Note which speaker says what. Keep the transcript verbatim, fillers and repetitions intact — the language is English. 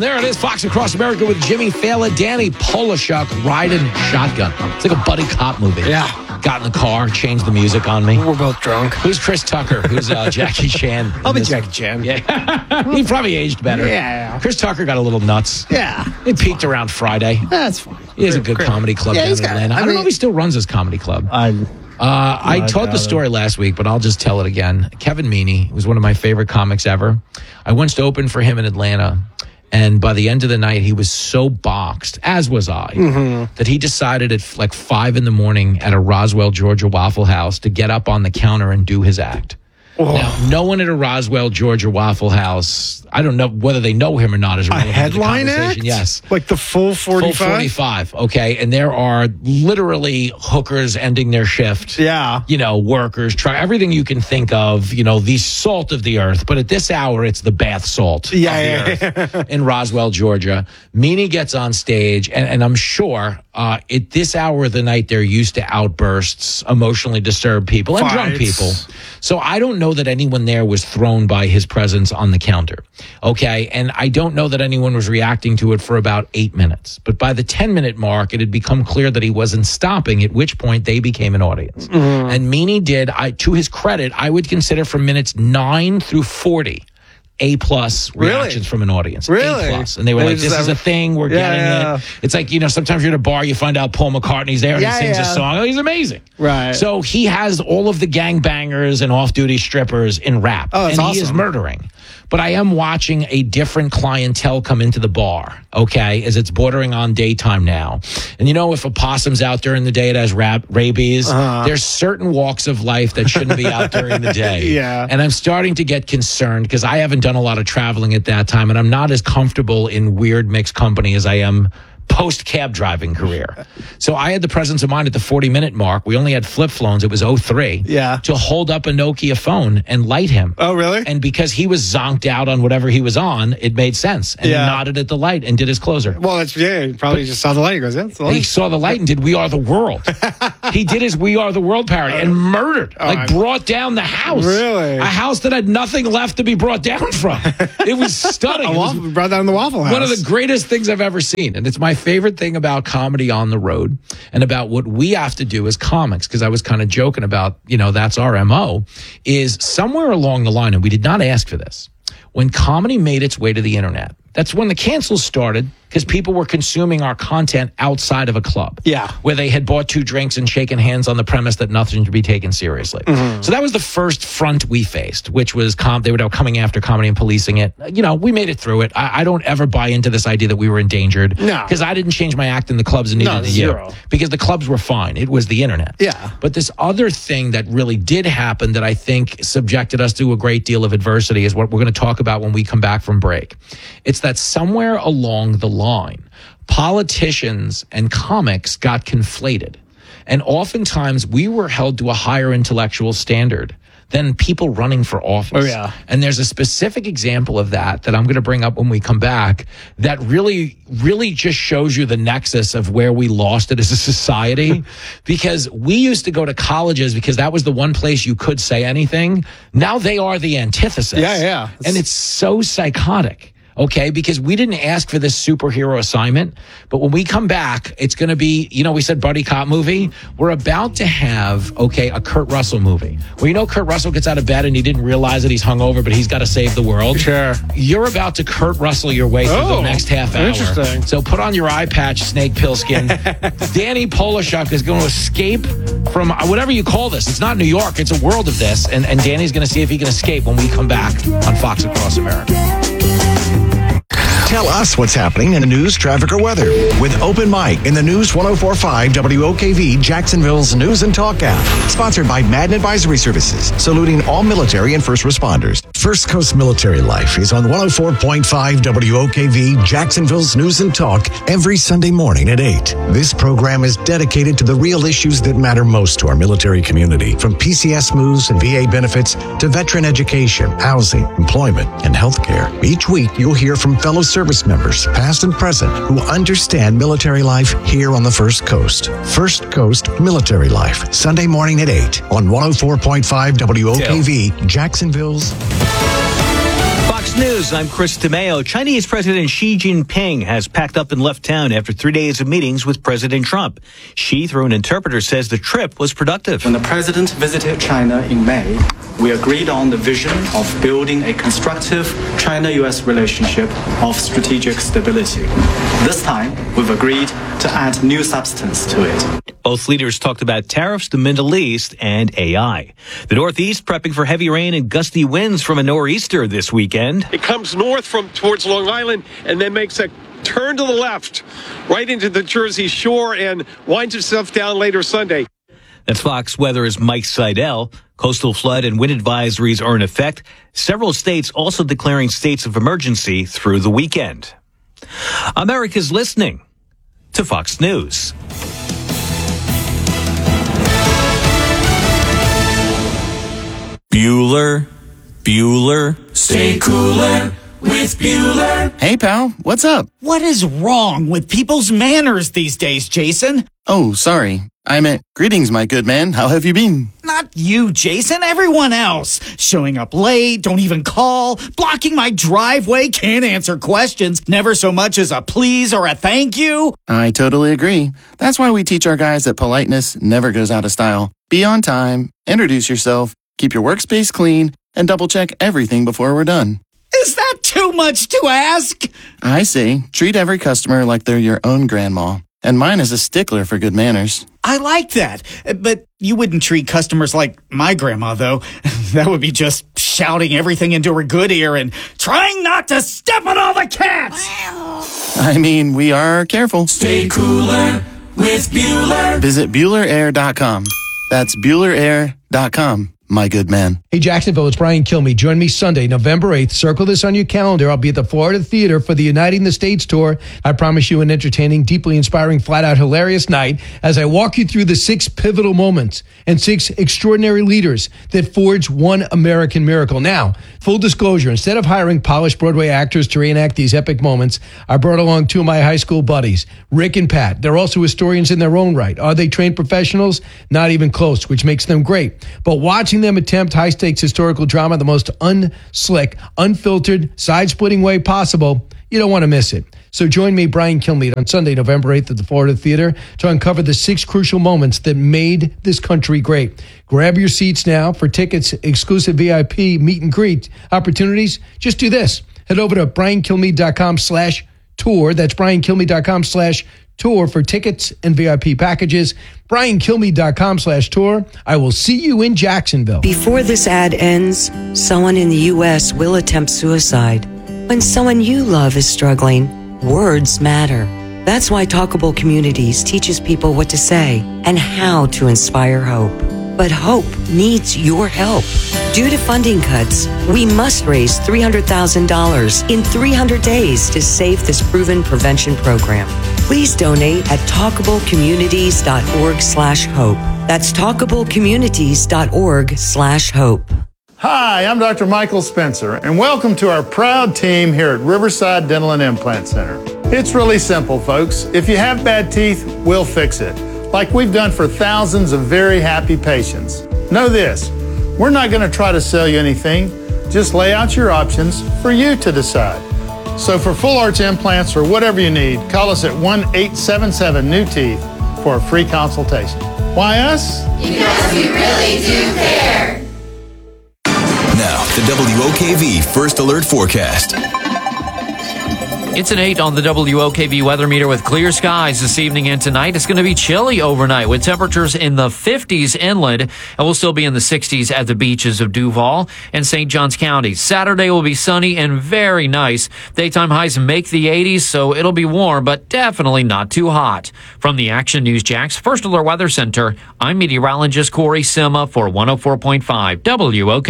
Speaker 1: There it is, Fox Across America with Jimmy Fallon, Danny Polishuk riding shotgun. It's like a buddy cop movie.
Speaker 2: Yeah.
Speaker 1: Got in the car, changed the music on me.
Speaker 2: We're both drunk.
Speaker 1: Who's Chris Tucker? Who's uh, Jackie Chan?
Speaker 2: I'll be Jackie Chan.
Speaker 1: Yeah. He probably aged better.
Speaker 2: Yeah.
Speaker 1: Chris Tucker got a little nuts.
Speaker 2: Yeah.
Speaker 1: He peaked around Friday.
Speaker 2: That's fine.
Speaker 1: He has a good
Speaker 2: Great.
Speaker 1: comedy club
Speaker 2: Yeah,
Speaker 1: down
Speaker 2: he's
Speaker 1: in
Speaker 2: got-
Speaker 1: Atlanta. I,
Speaker 2: I
Speaker 1: don't
Speaker 2: mean-
Speaker 1: know if he still runs his comedy club.
Speaker 2: I,
Speaker 1: Uh, I
Speaker 2: I
Speaker 1: told the
Speaker 2: doubt
Speaker 1: story last week, but I'll just tell it again. Kevin Meaney was one of my favorite comics ever. I once opened for him in Atlanta, and by the end of the night, he was so boxed, as was I,
Speaker 2: Mm-hmm.
Speaker 1: that he decided at like five in the morning at a Roswell, Georgia Waffle House to get up on the counter and do his act.
Speaker 2: oh,
Speaker 1: Now, no one at a Roswell, Georgia Waffle House, I don't know whether they know him or not. Is
Speaker 2: a
Speaker 1: relevant to the
Speaker 2: headline
Speaker 1: conversation.
Speaker 2: act?
Speaker 1: Yes.
Speaker 2: Like the full forty-five?
Speaker 1: Full forty-five, okay? And there are literally hookers ending their shift.
Speaker 2: Yeah.
Speaker 1: You know, workers, try everything you can think of, you know, the salt of the earth. But at this hour, it's the bath salt
Speaker 2: Yeah,
Speaker 1: of the
Speaker 2: yeah,
Speaker 1: earth in Roswell, Georgia. Meanie gets on stage, and, and I'm sure uh, at this hour of the night, they're used to outbursts, emotionally disturbed people, and drunk
Speaker 2: Fights.
Speaker 1: people. So I don't know that anyone there was thrown by his presence on the counter. Okay. And I don't know that anyone was reacting to it for about eight minutes. But by the ten minute mark, it had become clear that he wasn't stopping, at which point they became an audience.
Speaker 2: Mm-hmm.
Speaker 1: And Meanie did, I, to his credit, I would consider from minutes nine through forty. A plus
Speaker 2: Really?
Speaker 1: reactions from an audience.
Speaker 2: Really?
Speaker 1: A plus. And they were
Speaker 2: They
Speaker 1: like,
Speaker 2: just
Speaker 1: this is
Speaker 2: have-
Speaker 1: a thing. We're
Speaker 2: Yeah,
Speaker 1: getting
Speaker 2: yeah.
Speaker 1: it. It's like, you know, sometimes you're at a bar, you find out Paul McCartney's there and
Speaker 2: Yeah,
Speaker 1: he sings
Speaker 2: yeah.
Speaker 1: a song. Oh, he's amazing.
Speaker 2: Right.
Speaker 1: So he has all of the gangbangers and off-duty strippers in rap.
Speaker 2: Oh, that's
Speaker 1: and he is
Speaker 2: awesome.
Speaker 1: murdering. But I am watching a different clientele come into the bar, okay, as it's bordering on daytime now. And you know, if a possum's out during the day, it has rab- rabies.
Speaker 2: Uh-huh.
Speaker 1: There's certain walks of life that shouldn't be out during the day.
Speaker 2: Yeah.
Speaker 1: And I'm starting to get concerned because I haven't done a lot of traveling at that time, and I'm not as comfortable in weird mixed company as I am post cab driving career. So I had the presence of mind at the forty minute mark. We only had flip phones. It was oh three.
Speaker 2: Yeah.
Speaker 1: To hold up a Nokia phone and light him.
Speaker 2: Oh, really?
Speaker 1: And because he was zonked out on whatever he was on, it made sense. And
Speaker 2: Yeah.
Speaker 1: he nodded at the light and did his closer.
Speaker 2: Well, that's, yeah, he probably just saw the light. He goes, yeah, it's the
Speaker 1: He
Speaker 2: light.
Speaker 1: saw the light and did We Are the World. He did his We Are the World parody and murdered, like
Speaker 2: I-
Speaker 1: brought down the house.
Speaker 2: Really?
Speaker 1: A house that had nothing left to be brought down from. It was stunning.
Speaker 2: A
Speaker 1: It was
Speaker 2: waffle, brought down the Waffle House.
Speaker 1: one of the greatest things I've ever seen. And it's my favorite thing about comedy on the road and about what we have to do as comics, because I was kind of joking about, you know, that's our M O, is somewhere along the line, and we did not ask for this, when comedy made its way to the internet, that's when the cancels started, because people were consuming our content outside of a club.
Speaker 2: Yeah.
Speaker 1: Where they had bought two drinks and shaken hands on the premise that nothing should be taken seriously.
Speaker 2: Mm-hmm.
Speaker 1: So that was the first front we faced, which was com- they were coming after comedy and policing it. You know, we made it through it. I, I don't ever buy into this idea that we were endangered.
Speaker 2: No.
Speaker 1: Because I didn't change my act in the clubs and neither
Speaker 2: No,
Speaker 1: did
Speaker 2: zero.
Speaker 1: you. Because the clubs were fine. It was the internet.
Speaker 2: Yeah.
Speaker 1: But this other thing that really did happen that I think subjected us to a great deal of adversity is what we're going to talk about when we come back from break. It's that somewhere along the line, politicians and comics got conflated. And oftentimes we were held to a higher intellectual standard than people running for office.
Speaker 2: Oh, yeah.
Speaker 1: And there's a specific example of that that I'm going to bring up when we come back that really, really just shows you the nexus of where we lost it as a society. Because we used to go to colleges because that was the one place you could say anything. Now they are the antithesis.
Speaker 2: Yeah, yeah.
Speaker 1: And it's so psychotic. Okay, because we didn't ask for this superhero assignment, but when we come back, it's going to be, you know, we said buddy cop movie. We're about to have, okay, a Kurt Russell movie where, you know, Kurt Russell gets out of bed and he didn't realize that he's hungover, but he's got to save the world.
Speaker 2: Sure.
Speaker 1: You're about to Kurt Russell your way through
Speaker 2: Oh,
Speaker 1: the next half hour.
Speaker 2: interesting.
Speaker 1: So put on your eye patch, Snake Pillskin. Danny Polishuk is going to escape from whatever you call this. It's not New York. It's a world of this. And, and Danny's going to see if he can escape when we come back on Fox Across America.
Speaker 3: Tell us what's happening in the news, traffic, or weather with Open Mic in the News ten forty-five W O K V Jacksonville's News and Talk app. Sponsored by Madden Advisory Services, saluting all military and first responders. First Coast Military Life is on one oh four point five W O K V Jacksonville's News and Talk every Sunday morning at eight. This program is dedicated to the real issues that matter most to our military community, from P C S moves and V A benefits to veteran education, housing, employment, and healthcare. Each week, you'll hear from fellow service members, past and present, who understand military life here on the First Coast. First Coast Military Life, Sunday morning at eight on one oh four point five W O K V Jacksonville's.
Speaker 4: Fox Fox News, I'm Chris DeMeo. Chinese President Xi Jinping has packed up and left town after three days of meetings with President Trump. Xi, through an interpreter, says the trip was productive.
Speaker 5: When the president visited China in May, we agreed on the vision of building a constructive China-U S relationship of strategic stability. This time, we've agreed to add new substance to it.
Speaker 4: Both leaders talked about tariffs, the Middle East, and A I. The Northeast prepping for heavy rain and gusty winds from a nor'easter this weekend.
Speaker 6: It comes north from towards Long Island and then makes a turn to the left right into the Jersey Shore and winds itself down later Sunday.
Speaker 4: That's Fox Weather's Mike Seidel. Coastal flood and wind advisories are in effect. Several states also declaring states of emergency through the weekend. America's listening to Fox News.
Speaker 7: Bueller, Bueller, stay cooler with Bueller.
Speaker 8: Hey, pal, what's up?
Speaker 9: What is wrong with people's manners these days, Jason?
Speaker 8: Oh, sorry. I meant, greetings, my good man. How have you been?
Speaker 9: Not you, Jason. Everyone else. Showing up late, don't even call, blocking my driveway, can't answer questions, never so much as a please or a thank you.
Speaker 8: I totally agree. That's why we teach our guys that politeness never goes out of style. Be on time, introduce yourself, keep your workspace clean, and double-check everything before we're done.
Speaker 9: Is that too much to ask?
Speaker 8: I say, treat every customer like they're your own grandma. And mine is a stickler for good manners.
Speaker 9: I like that. But you wouldn't treat customers like my grandma, though. That would be just shouting everything into her good ear and trying not to step on all the cats.
Speaker 8: I mean, we are careful.
Speaker 7: Stay cooler with Bueller.
Speaker 8: Visit Bueller Air dot com. That's Bueller Air dot com. My good man.
Speaker 10: Hey, Jacksonville, it's Brian Kilmeade. Join me Sunday, November eighth. Circle this on your calendar. I'll be at the Florida Theater for the Uniting the States tour. I promise you an entertaining, deeply inspiring, flat-out hilarious night as I walk you through the six pivotal moments and six extraordinary leaders that forged one American miracle. Now, full disclosure, instead of hiring polished Broadway actors to reenact these epic moments, I brought along two of my high school buddies, Rick and Pat. They're also historians in their own right. Are they trained professionals? Not even close, which makes them great. But watching them attempt high-stakes historical drama the most unslick, unfiltered, side-splitting way possible, you don't want to miss it. So join me, Brian Kilmeade, on Sunday, November eighth at the Florida Theater to uncover the six crucial moments that made this country great. Grab your seats now. For tickets, exclusive V I P meet and greet opportunities, just do this. Head over to briankilmeade.com slash tour. That's briankilmeade.com slash tour for tickets and V I P packages. briankilmeade.com slash tour. I will see you in Jacksonville.
Speaker 11: Before this ad ends, someone in the U S will attempt suicide. When someone you love is struggling, words matter. That's why Talkable Communities teaches people what to say and how to inspire hope. But hope needs your help. Due to funding cuts, we must raise three hundred thousand dollars in three hundred days to save this proven prevention program. Please donate at talkablecommunities.org slash hope. That's talkablecommunities.org slash hope.
Speaker 12: Hi, I'm Doctor Michael Spencer, and welcome to our proud team here at Riverside Dental and Implant Center. It's really simple, folks. If you have bad teeth, we'll fix it, like we've done for thousands of very happy patients. Know this, we're not going to try to sell you anything, just lay out your options for you to decide. So for full arch implants or whatever you need, call us at one eight seven seven new teeth for a free consultation. Why us?
Speaker 13: Because we really do care.
Speaker 7: Now, the W O K V First Alert Forecast.
Speaker 14: It's an eight on the W O K V weather meter with clear skies this evening and tonight. It's going to be chilly overnight with temperatures in the fifties inland, and we'll still be in the sixties at the beaches of Duval and Saint Johns counties. Saturday will be sunny and very nice. Daytime highs make the eighties, so it'll be warm, but definitely not too hot. From the Action News Jax First Alert Weather Center, I'm meteorologist Corey Sima for one oh four point five W O K V.